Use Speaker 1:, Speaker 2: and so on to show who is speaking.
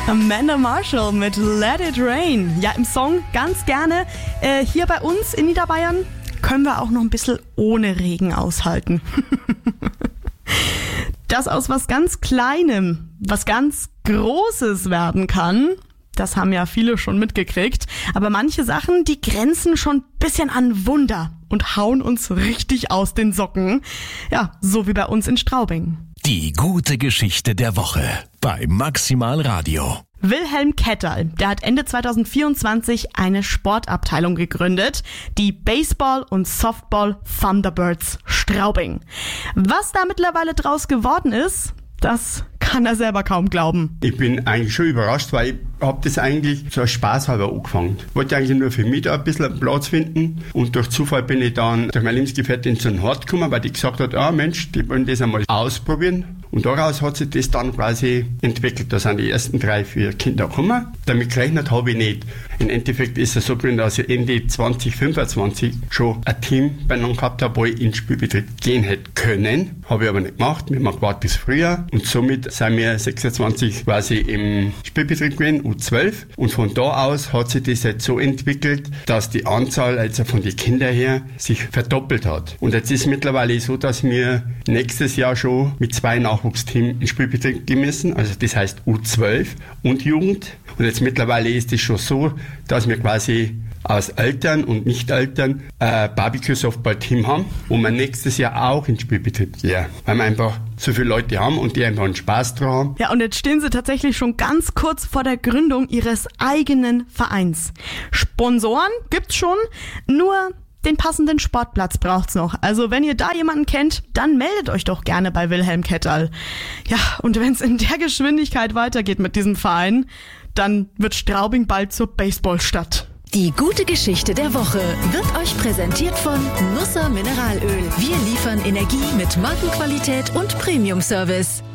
Speaker 1: Amanda Marshall mit Let It Rain. Ja, im Song ganz gerne. Hier bei uns in Niederbayern können wir auch noch ein bisschen ohne Regen aushalten. Dass aus was ganz Kleinem was ganz Großes werden kann, das haben ja viele schon mitgekriegt. Aber manche Sachen, die grenzen schon ein bisschen an Wunder und hauen uns richtig aus den Socken. Ja, so wie bei uns in Straubing.
Speaker 2: Die gute Geschichte der Woche bei Maximal Radio.
Speaker 1: Wilhelm Ketterl, der hat Ende 2024 eine Sportabteilung gegründet, die Baseball und Softball Thunderbirds Straubing. Was da mittlerweile draus geworden ist, das kann er selber kaum glauben.
Speaker 3: Ich bin eigentlich schon überrascht, weil ich habe das eigentlich so als spaßhalber angefangen. Ich wollte eigentlich nur für mich da ein bisschen einen Platz finden und durch Zufall bin ich dann durch meine Lebensgefährtin zu einem Hort gekommen, weil die gesagt hat, Mensch, die wollen das einmal ausprobieren. Und daraus hat sich das dann quasi entwickelt. Da sind die ersten 3-4 Kinder gekommen. Damit gerechnet habe ich nicht. Im Endeffekt ist es so gewesen, dass ich Ende 2025 schon ein Team beieinander gehabt habe, wo ich in den Spielbetrieb gehen hätte können. Habe ich aber nicht gemacht. Wir haben gewartet bis früher. Und somit sind wir 26 quasi im Spielbetrieb gewesen, U12. Und von da aus hat sich das jetzt so entwickelt, dass die Anzahl also von den Kindern her sich verdoppelt hat. Und jetzt ist es mittlerweile so, dass wir nächstes Jahr schon mit 2 Nachwuchsteam in Spielbetrieb gehen müssen. Also das heißt U12 und Jugend. Und jetzt mittlerweile ist es schon so, dass wir quasi aus Eltern und Nicht-Eltern Barbecue-Softball-Team haben, wo wir nächstes Jahr auch in den Spielbetrieb gehen. Weil wir einfach so viele Leute haben und die einfach einen Spaß dran haben.
Speaker 1: Ja, und jetzt stehen sie tatsächlich schon ganz kurz vor der Gründung ihres eigenen Vereins. Sponsoren gibt's schon, nur den passenden Sportplatz braucht's noch. Also wenn ihr da jemanden kennt, dann meldet euch doch gerne bei Wilhelm Ketterl. Ja, und wenn es in der Geschwindigkeit weitergeht mit diesem Verein, dann wird Straubing bald zur Baseballstadt.
Speaker 4: Die gute Geschichte der Woche wird euch präsentiert von Nusser Mineralöl. Wir liefern Energie mit Markenqualität und Premium-Service.